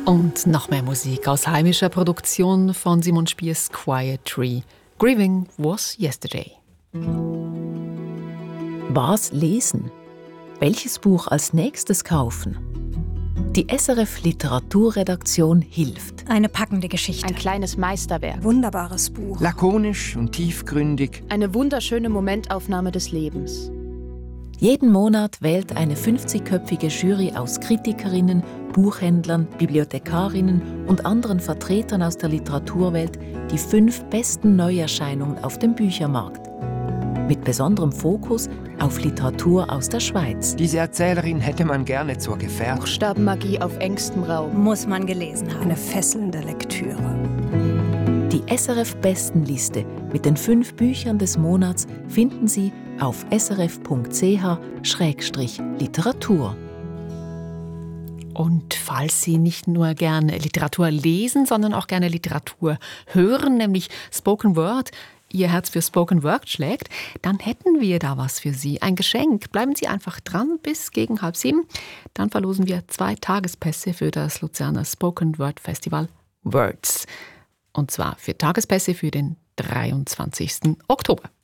Und noch mehr Musik aus heimischer Produktion von Simon Spiers Quiet Tree. Grieving was yesterday. Was lesen? Welches Buch als nächstes kaufen? Die SRF Literaturredaktion hilft. Eine packende Geschichte. Ein kleines Meisterwerk. Wunderbares Buch. Lakonisch und tiefgründig. Eine wunderschöne Momentaufnahme des Lebens. Jeden Monat wählt eine 50-köpfige Jury aus Kritikerinnen, Buchhändlern, Bibliothekarinnen und anderen Vertretern aus der Literaturwelt die 5 besten Neuerscheinungen auf dem Büchermarkt. Mit besonderem Fokus auf Literatur aus der Schweiz. Diese Erzählerin hätte man gerne zur Gefährtin. Buchstabenmagie auf engstem Raum. Muss man gelesen haben. Eine fesselnde Lektüre. Die SRF-Bestenliste mit den 5 Büchern des Monats finden Sie auf srf.ch/literatur. Und falls Sie nicht nur gerne Literatur lesen, sondern auch gerne Literatur hören, nämlich Spoken Word, Ihr Herz für Spoken Word schlägt, dann hätten wir da was für Sie. Ein Geschenk. Bleiben Sie einfach dran bis gegen 6:30. Dann verlosen wir 2 Tagespässe für das Luzerner Spoken Word Festival Words. Und zwar für Tagespässe für den 23. Oktober.